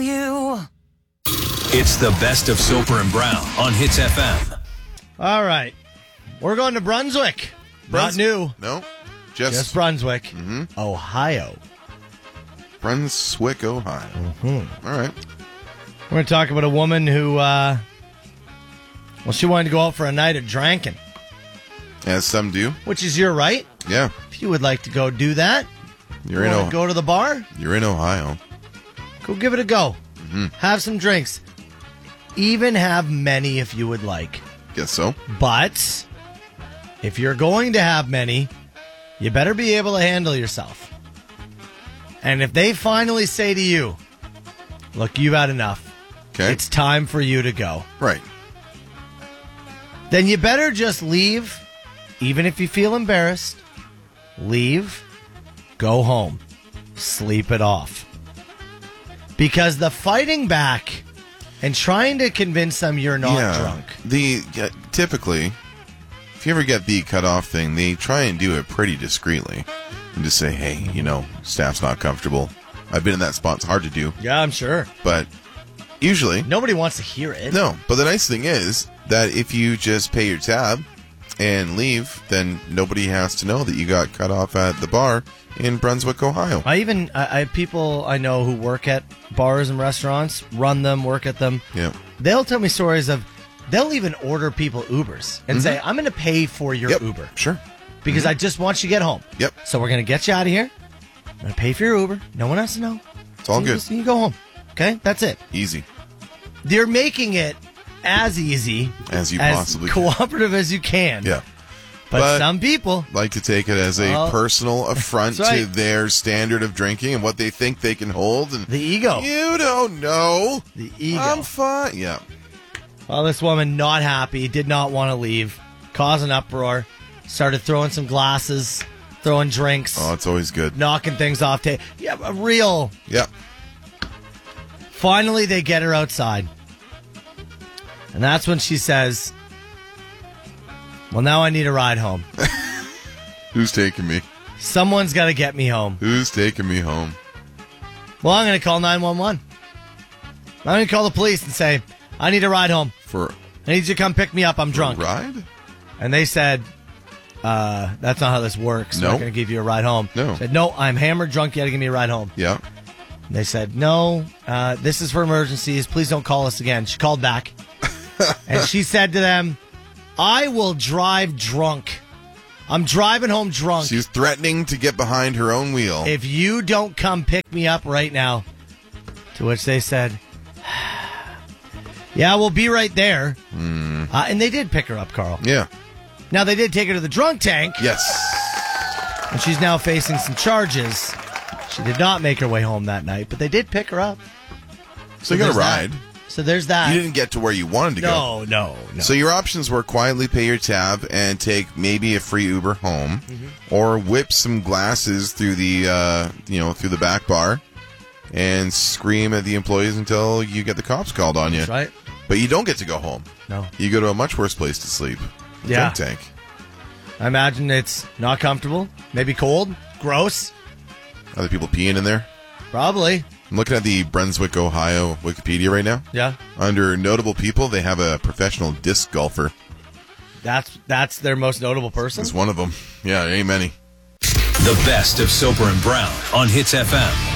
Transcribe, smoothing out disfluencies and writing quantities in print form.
you. It's the best of Soper and Brown on Hits FM. All right. We're going to Brunswick. Not new. No. Just Brunswick, Ohio. Brunswick, Ohio. Mm-hmm. All right. We're going to talk about a woman who, she wanted to go out for a night of drinking. As some do. Which is your right. Yeah. If you would like to go do that, go to the bar, You're in Ohio. go give it a go. Have some drinks. Even have many if you would like. Guess so. But if you're going to have many, you better be able to handle yourself. And if they finally say to you, look, you've had enough. Okay. It's time for you to go. Right. Then you better just leave, even if you feel embarrassed. Leave, go home, sleep it off. Because the fighting back and trying to convince them you're not drunk. Typically, if you ever get the cutoff thing, they try and do it pretty discreetly. And just say, hey, staff's not comfortable. I've been in that spot. It's hard to do. Yeah, I'm sure. But usually... Nobody wants to hear it. No, but the nice thing is that if you just pay your tab and leave, then nobody has to know that you got cut off at the bar in Brunswick, Ohio. I have people I know who work at bars and restaurants, run them, work at them. Yeah. They'll tell me stories of, they'll even order people Ubers and say, I'm going to pay for your Uber. Sure. Because I just want you to get home. Yep. So we're going to get you out of here. I'm going to pay for your Uber. No one has to know. It's all good. You go home. Okay? That's it. Easy. They're making it as easy as you possibly can. Cooperative as you can. Yeah. But some people like to take it as a personal affront right. to their standard of drinking and what they think they can hold. And the ego. You don't know. The ego. I'm fine. Yeah. Well, this woman, not happy, did not want to leave, caused an uproar, started throwing some glasses, throwing drinks. Oh, it's always good. Knocking things off. Yeah, a real. Yeah. Finally, they get her outside. And that's when she says, well, now I need a ride home. Who's taking me? Someone's got to get me home. Who's taking me home? Well, I'm going to call 911. I'm going to call the police and say, I need a ride home. I need you to come pick me up. I'm drunk. A ride? And they said, that's not how this works. No. I'm not going to give you a ride home. No. I said, no, I'm hammered drunk. You got to give me a ride home. Yeah. And they said, no, this is for emergencies. Please don't call us again. She called back. And she said to them, I will drive drunk. I'm driving home drunk. She's threatening to get behind her own wheel. If you don't come pick me up right now. To which they said, yeah, we'll be right there. And they did pick her up, Carl. Yeah. Now, they did take her to the drunk tank. Yes. And she's now facing some charges. She did not make her way home that night, but they did pick her up. So you got a ride. So there's that. You didn't get to where you wanted to go. No. So your options were quietly pay your tab and take maybe a free Uber home, or whip some glasses through the through the back bar and scream at the employees until you get the cops called on you. That's right. But you don't get to go home. No. You go to a much worse place to sleep. The Yeah. drunk tank. I imagine it's not comfortable, maybe cold, gross. Other people peeing in there. Probably. I'm looking at the Brunswick, Ohio Wikipedia right now. Yeah. Under notable people, they have a professional disc golfer. That's their most notable person? It's one of them. Yeah, there ain't many. The best of Soper and Brown on Hits FM.